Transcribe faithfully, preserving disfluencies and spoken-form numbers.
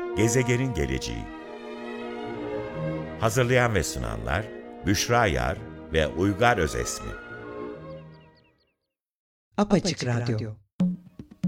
Gezegenin geleceği. Hazırlayan ve sunanlar Büşra Yar ve Uygar Özesmi. Apaçık Radyo.